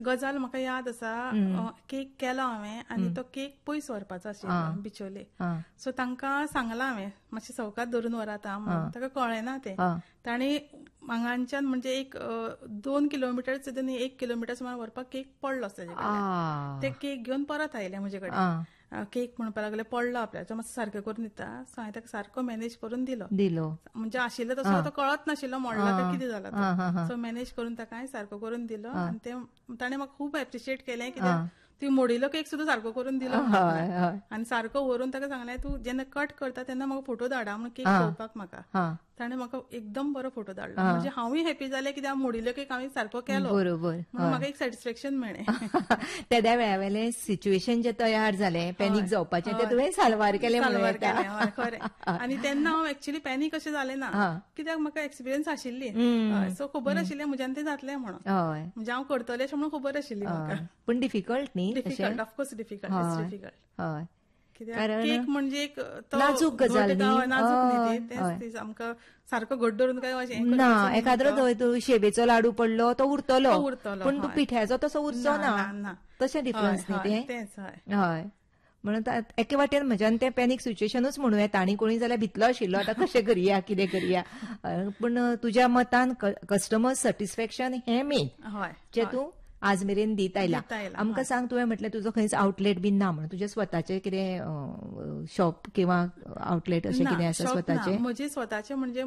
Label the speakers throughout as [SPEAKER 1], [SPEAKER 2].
[SPEAKER 1] गजाल म्हाका याद आसा, केक केलो हांवें आनी तो केक पयस व्हरपाचो आशिल्लो बिचोले. सो तांकां सांगलां हांवें मातशें सवकात धरून व्हरात म्हणून. ताका कळ्ळेना तें. ताणी हांगाच्यान म्हणजे एक 2 किलोमिटर सुद्दां न्ही, 1 किलोमिटर सुमार व्हरपाक केक पडलो ताजे कडल्यान. ते केक घेवन परत आयले म्हजे कडेन. केक म्हणपाक लागले पडलो आपल्याचो, मातसो सारको करून दिता. सो हांवें ताका सारको मॅनेज करून दिलो. म्हणजे आशिल्लो तसो तो कळत नाशिल्लो मोडला काय कितें जाला तो. सो मॅनेज करून ताका हांवें सारको करून दिलो आनी ताणें म्हाका खूब एप्रिशिएट केलें, कित्याक तुवें मोडिल्लो केक सुद्दां सारको करून दिलो. आनी सारको व्हरून ताका सांगलें तूं जेन्ना कट करता तेन्ना म्हाका फोटो धाडा म्हणून केक पळोवपाक म्हाका. ताणें म्हाका एकदम बरो फोटो धाडलो. म्हणजे हांवूय हॅपी जालें, कित्याक मोडिल्लो केक हांवें सारको केलो म्हणून म्हाका एक सॅटिस्फॅक्शन मेळ्ळें.
[SPEAKER 2] त्या वेळावेलें सिच्युएशन जे तयार जालें पॅनीक जावपाचें ते तुवें साल्वार केलें.
[SPEAKER 1] खरें. आनी तेन्ना हांव एक्चुअली पॅनीक अशें जालें ना, कित्याक म्हाका एक्सपिरियन्स आशिल्ली. सो खबर आशिल्लें म्हज्यान तें जातलें म्हणून. म्हणजे हांव करतलें अशें म्हणून खबर आशिल्ली म्हाका.
[SPEAKER 2] पूण डिफिकल्ट न्ही?
[SPEAKER 1] Difficult, of course difficult.
[SPEAKER 2] हय,
[SPEAKER 1] केक म्हणजे एक
[SPEAKER 2] नाजूक गजाल
[SPEAKER 1] न्ही, आमकां सारको घट धरून काय
[SPEAKER 2] ना. एखादो तूं शेवेचो लाडू पडलो तो उरतलो, पण तूं पिठ्याचो तसो उरचो ना. तशें डिफरन्स न्ही तें. हय, म्हणून एके वाटेन म्हज्यान तें पॅनीक सिच्युएशनूच म्हणूं येता. आनी कोणी जाल्यार भितलो आशिल्लो आतां कशें करया कितें करया. पूण तुज्या मतान कस्टमर सॅटिस्फॅक्शन हें मेन जें तूं आज मेरेन दीत आयला. आमकां सांग, तुवें म्हटलें तुजो खंयच आउटलेट बीन ना म्हणून. तुजें स्वताचें कितें शॉप किंवा आउटलेट अशें कितें आसा स्वताचें?
[SPEAKER 1] म्हजें स्वताचें म्हणजे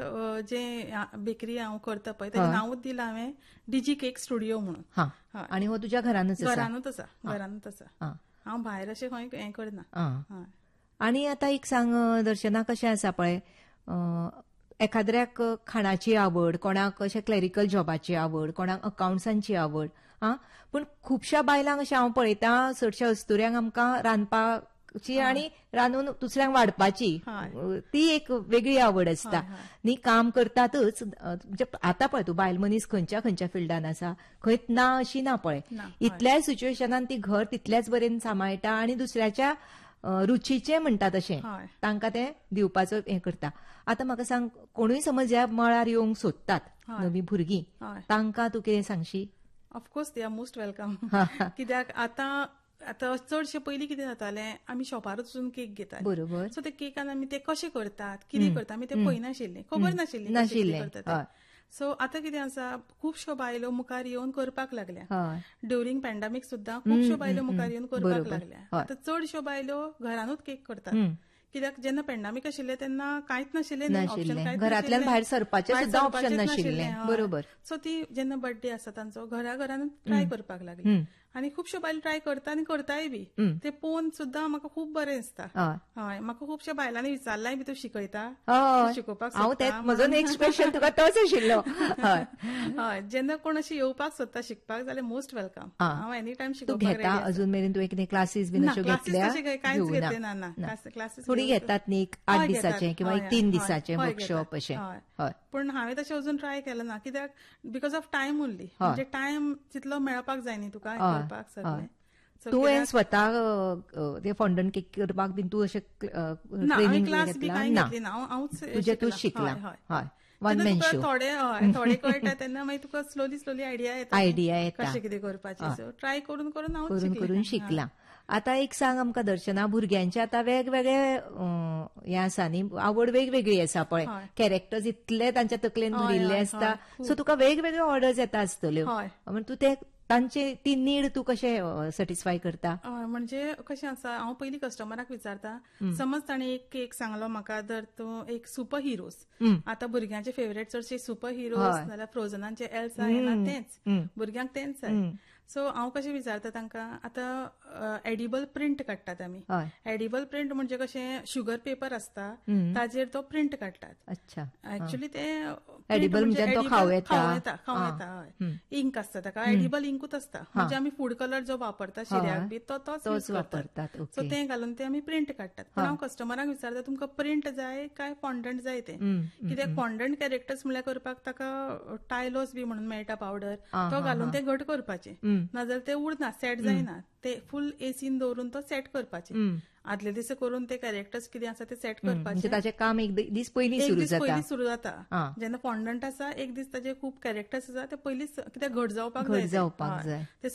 [SPEAKER 1] जें बेकरी हांव करता पळय तेजें नांवूच दिलां हांवें डीजी केक स्टुडियो म्हणून.
[SPEAKER 2] आनी हो तुज्या घरानूच
[SPEAKER 1] आसा. हांव भायर अशें खंय हें करना.
[SPEAKER 2] आनी आतां एक सांग दर्शना, कशें आसा पळय, एखाद्याक खाणाची आवड, कोणाक अशें क्लॅरिकल जॉबाची आवड, कोणाक अकाउंट्सांची आवड. पूण खुबश्या बायलांक अशें हांव पळयता, चडश्या अस्तुऱ्यांक आमकां रांदपाची आनी रांदून दुसऱ्यांक वाडपाची ती एक वेगळी आवड आसता न्ही. काम करतातच. आतां पळय तूं बायल मनीस खंयच्या खंयच्या फिल्डान आसा, खंय ना अशी ना पळय. इतल्याच सिच्युएशनान ती घर तितल्याच बरेन सांबाळटा आनी दुसऱ्याच्या रुचीचें म्हणटा तशें तांकां तें दिवपाचो हें करता. आतां म्हाका सांग, कोणूय समज ह्या मळार येवंक सोदतात नवी भुरगीं, तांकां तूं कितें Sangshi?
[SPEAKER 1] Of course they are most welcome. कित्याक आतां चडशें पयलीं कितें जातालें, आमी शॉपारूच वचून केक घेतात. बरोबर. सो ते केकान आमी ते कशें करतात, कितें करतात, आमी ते पळयनाशिल्लें, खबर नाशिल्ली. सो आतां कितें आसा, खुबश्यो बायलो मुखार येवन करपाक लागल्या. ड्युरींग पॅन्डेमीक सुद्दां खुबश्यो बायलो मुखार येवन करपाक लागल्या. आतां चडश्यो बायलो घरानूच केक करतात. कित्याक जेन्ना पॅन्डेमीक आशिल्लें तेन्ना कांयच नाशिल्लें,
[SPEAKER 2] घरांतल्यान भायर सरपाचें सुद्दां ऑप्शन नाशिल्लें. बरोबर.
[SPEAKER 1] सो ती जेन्ना बर्थडे आसा तांचो घराघरान ट्राय करपाक लागली. आनी खुबश्यो बायलो ट्राय करता आनी करताय बी. ते पळोवन सुद्दां म्हाका खूब बरें दिसता. हय, म्हाका खुबश्या बायलांनी विचारलाय बी, तूं शिकयता, शिकोवपाक सोदता?
[SPEAKER 2] म्हजो नेक्स्ट क्वेश्चन तुका तोच आशिल्लो.
[SPEAKER 1] हय, जेन्ना कोण अशी येवपाक सोदता शिकपाक जाल्यार मोस्ट वेलकम. हांव एनी टायम शिकोवपाक रेडी.
[SPEAKER 2] अजून मेरेन तुवें कितें क्लासीस बीन अश्यो घेतल्या?
[SPEAKER 1] कांयच घेतले ना. क्लासीस
[SPEAKER 2] थोडी घेतात न्ही, 8 दिसाचें किंवा 3 दिसाचें वर्कशॉप अशें.
[SPEAKER 1] पूण हांवें तशें अजून ट्राय केलें ना, कित्याक बिकॉज ऑफ टायम ओन्ली. म्हणजे टायम तितलो मेळपाक जाय न्ही तुका करपाक सगळें.
[SPEAKER 2] तुवें स्वता ते फॉन्डंट केक करपाक बीन तूं अशें ट्रेनिंग घेतला ना? तुजें तूं शिकला.
[SPEAKER 1] थोडे कळटा तेन्ना मागीर तुका स्लोली आयडिया येता कशें कितें करपाचें. सो ट्राय करून
[SPEAKER 2] करून शिकला. आतां एक सांग आमकां दर्शना, भुरग्यांचे आतां वेगवेगळे हें आसा न्ही, आवड वेगवेगळी आसा पळय. कॅरेक्टर्स इतले तांच्या तकलेन भरिल्ले आसता, सो तुका वेगवेगळे ऑर्डर्स येता आसतल्यो. तूं ते तांची ती नीड तूं कशें सॅटिस्फाय करता?
[SPEAKER 1] म्हणजे कशें आसा, हांव पयलीं कस्टमराक विचारता, समज ताणें एक केक सांगलो म्हाका, जर तो एक सुपर हिरोज, आतां भुरग्यांचे फेवरेट चडशे सुपर हिरोज नाल्यार फ्रोझनाचे एल्सा येना तेंच, भुरग्यांक तेंच जाय. सो हांव कशें विचारता तांकां, आतां एडिबल प्रिंट काडटात आमी. एडिबल प्रिंट म्हणजे कशें, शुगर पेपर आसता ताजेर तो प्रिंट काडटात. एक्चुअली ते
[SPEAKER 2] एडिबल म्हणजे
[SPEAKER 1] खावं येता. इंक आसता ताका, एडिबल इंकूच आसता. म्हणजे आमी फूड कलर जो वापरता शिऱ्याक बी तोच वापरतात. सो तें घालून ते आमी प्रिंट काडटात. पूण हांव कस्टमराक विचारता, तुमकां प्रिंट जाय काय फॉन्डंट जाय तें? कित्याक फॉन्डंट कॅरेक्टर्स म्हळ्यार करपाक ताका टायलोस बी म्हणून मेळटा पावडर, तो घालून ते घट करपाचे. नाजाल्यार ते उरना, सेट जायना. ते फुल एसीन दवरून तो सेट करपाचे. आदले दीस करून ते कॅरेक्टर्स कितें आसा ते सेट करपाचे.
[SPEAKER 2] ताचें काम एक दीस पयलीं
[SPEAKER 1] सुरू जाता. जेन्ना फॉन्डंट आसा एक दीस ताचे खूब कॅरेक्टर्स आसा ते पयलींच कितें घट जावपाक जाय.